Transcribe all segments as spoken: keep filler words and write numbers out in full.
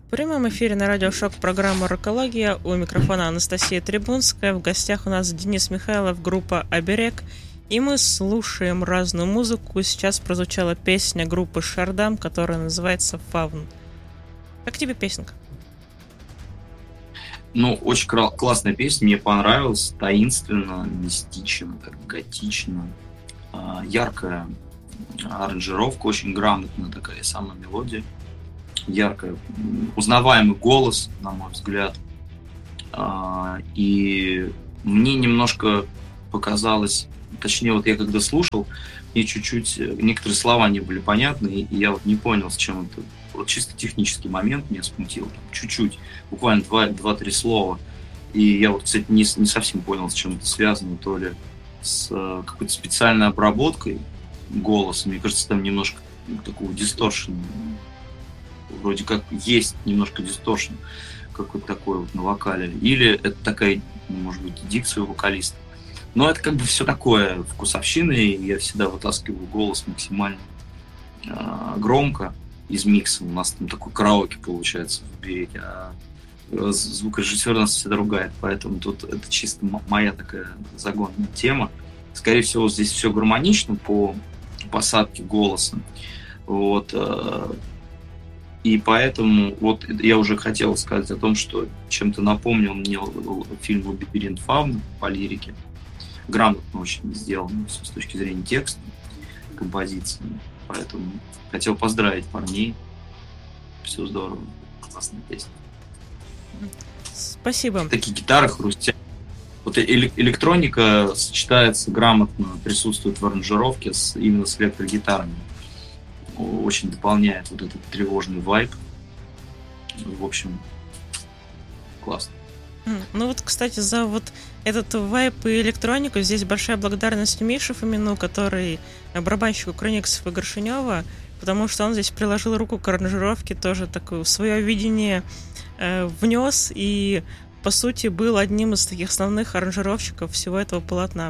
В прямом эфире на радио Шок программа «Рокология». У микрофона Анастасия Трибунская. В гостях у нас Денис Михайлов, группа «Оберег». И мы слушаем разную музыку. Сейчас прозвучала песня группы «Шардам», которая называется «Фавн». Как тебе песенка? Ну, очень кра- классная песня, мне понравилась. Таинственно, мистично, так, готично. А, яркая аранжировка, очень грамотная такая сама мелодия. Яркая, узнаваемый голос, на мой взгляд. А, и мне немножко показалось, точнее, вот я когда слушал, мне чуть-чуть, некоторые слова не были понятны, и я вот не понял, с чем это. Вот чисто технический момент меня смутил. Чуть-чуть, буквально два-три слова. И я вот, кстати, не, не совсем понял, с чем это связано. То ли с э, какой-то специальной обработкой голоса. Мне кажется, там немножко ну, такого дисторшена. Вроде как есть немножко дисторшн какой-то такой вот на вокале. Или это такая, может быть, дикция у вокалиста. Но это как бы все такое вкусовщина, и я всегда вытаскиваю голос максимально э, громко из микса. У нас там такой караоке получается в береге, а звукорежиссер нас всегда ругает, поэтому тут это чисто моя такая загонная тема. Скорее всего, здесь все гармонично по посадке голоса. Вот. И поэтому вот я уже хотел сказать о том, что чем-то напомнил мне фильм «Лабиринт Фавна» по лирике. Грамотно очень сделано с точки зрения текста, композиции. Поэтому хотел поздравить парней. Все здорово. Классная песня. Спасибо. Такие гитары хрустят. Вот электроника сочетается грамотно, присутствует в аранжировке с, именно с электрогитарами. Очень дополняет вот этот тревожный вайб. В общем, классно. Ну вот, кстати, за вот этот вайб и электронику здесь большая благодарность Мише Фомину, который барабанщику Крониксов и Горшинева, потому что он здесь приложил руку к аранжировке, тоже такое свое видение э, внес и, по сути, был одним из таких основных аранжировщиков всего этого полотна.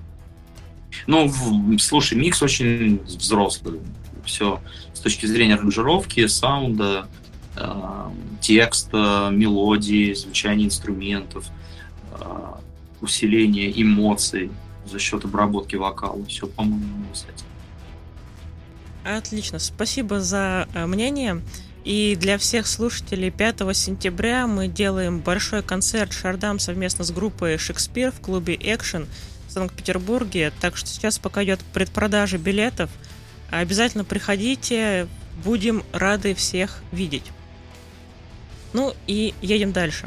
Ну, слушай, микс очень взрослый. Все с точки зрения аранжировки, саунда, э, текста, мелодии, звучания инструментов, э, усиления эмоций за счет обработки вокала. Все, по-моему, кстати. Отлично, спасибо за э, мнение. И для всех слушателей пятого сентября мы делаем большой концерт «Шардам» совместно с группой «Шекспир» в клубе «Экшен» в Санкт-Петербурге. Так что сейчас пока идет предпродажа билетов. Обязательно приходите, будем рады всех видеть. Ну и едем дальше.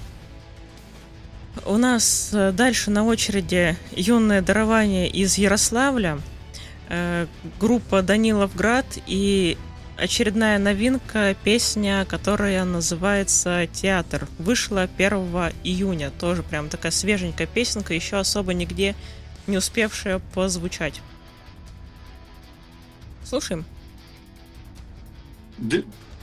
У нас дальше на очереди юное дарование из Ярославля, э, группа Даниловград и очередная новинка, песня, которая называется «Театр». Вышла первого июня, тоже прям такая свеженькая песенка, еще особо нигде не успевшая позвучать. Слушаем. Да,